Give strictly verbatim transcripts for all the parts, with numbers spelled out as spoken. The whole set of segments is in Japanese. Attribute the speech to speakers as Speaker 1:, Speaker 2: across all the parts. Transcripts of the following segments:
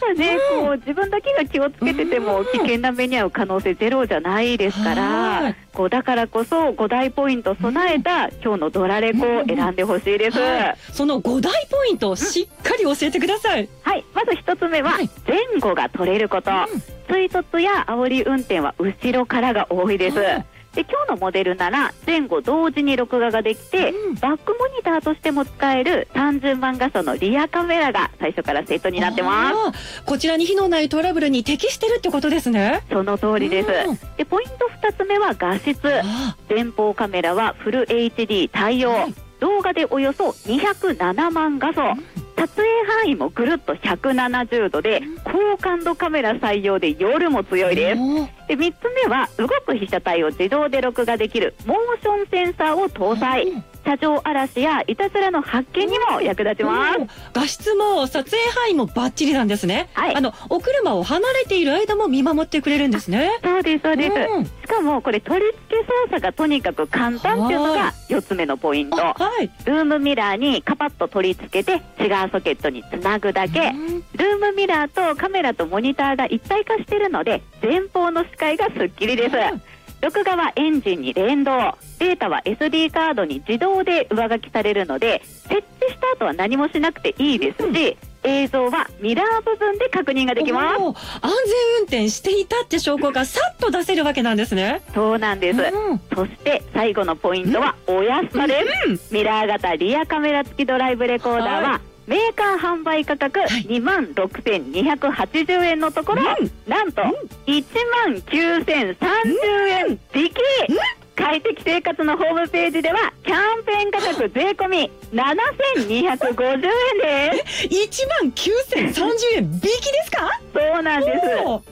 Speaker 1: はね、うん、こう自分だけが気をつけてても危険な目に遭う可能性ゼロじゃないですから、うん、こうだからこそご大ポイント備えた今日のドラレコを選んでほしいです、うんはい、
Speaker 2: そのご大ポイントをしっかり教えてください、うん、
Speaker 1: はい、まずひとつめは前後が取れること、はい、追突や煽り運転は後ろからが多いです、うんで今日のモデルなら前後同時に録画ができて、うん、バックモニターとしても使えるさんじゅうまん画素のリアカメラが最初からセットになってます。
Speaker 2: こちらに火のないトラブルに適してるってことですね。
Speaker 1: その通りです、うん、でポイントふたつめは画質。前方カメラはフル エイチディー 対応、うん、動画でおよそにひゃくななまん画素、うん撮影範囲もぐるっとひゃくななじゅうどで高感度カメラ採用で夜も強いです。でみっつめは動く被写体を自動で録画できるモーションセンサーを搭載。車上荒らしやいたずらの発見にも役立ちます。
Speaker 2: 画質も撮影範囲もバッチリなんですね、はい、あのお車を離れている間も見守ってくれるんですね。
Speaker 1: そうですそうです、うん、しかもこれ取り付け操作がとにかく簡単っていうのがよっつめのポイント、はい、ルームミラーにカパッと取り付けてシガーソケットにつなぐだけ、うん、ルームミラーとカメラとモニターが一体化しているので前方の視界がすっきりです、うん録画はエンジンに連動、データは エスディー カードに自動で上書きされるので設置した後は何もしなくていいですし、うん、映像はミラー部分で確認ができます。
Speaker 2: 安全運転していたって証拠がさっと出せるわけなんですね。
Speaker 1: そうなんです、うん、そして最後のポイントはお安さです、うん、ミラー型リアカメラ付きドライブレコーダーは、はいメーカー販売価格にまんろくせんにひゃくはちじゅうえんのところ、うん、なんといちまんきゅうせんさんじゅうえん引き、うん、快適生活のホームページではキャンペーン価格税込みななせんにひゃくごじゅうえんです
Speaker 2: いちまんきゅうせんさんじゅうえん引きですか？
Speaker 1: そうなんです。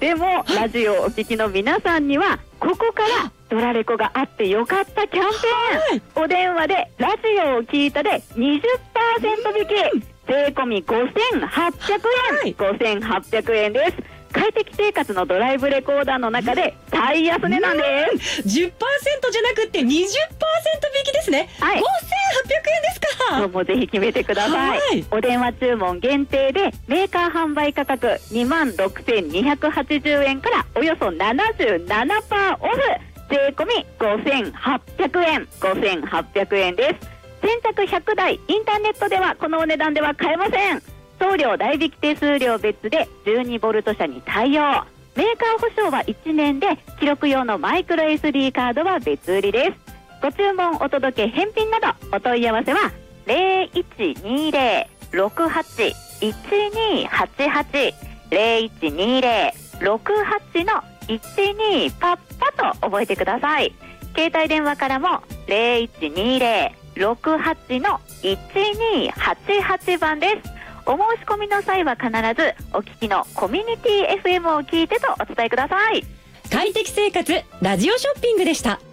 Speaker 1: でもラジオをお聞きの皆さんにはここからドラレコがあってよかったキャンペーン、お電話でラジオを聞いたで にじゅっパーセント 引き、うん税込みごせんはっぴゃくえん、ごせんはっぴゃくえんです。快適生活のドライブレコーダーの中で最安値なんです。
Speaker 2: じゅっパーセント じゃなくて にじゅっパーセント 引きですね、はい、ごせんはっぴゃくえんですか。
Speaker 1: 今日もぜひ決めてください、はい、お電話注文限定でメーカー販売価格にまんろくせんにひゃくはちじゅうえんからおよそ ななじゅうななパーセント オフ、税込みごせんはっぴゃくえん、ごせんはっぴゃくえんです。先着ひゃくだい、インターネットではこのお値段では買えません。送料代引き手数料別でじゅうにボルト車に対応、メーカー保証はいちねんで記録用のマイクロ エスディー カードは別売りです。ご注文お届け返品などお問い合わせは ゼロいちにゼロ ろくはち いちにはちはち ゼロいちにゼロ ろくはち のいちにパッパと覚えてください。携帯電話からもゼロいちにゼロろくはちのいちにはちはちばんです。お申し込みの際は必ずお聞きのコミュニティ エフエム を聞いてとお伝えください。
Speaker 2: 快適生活ラジオショッピングでした。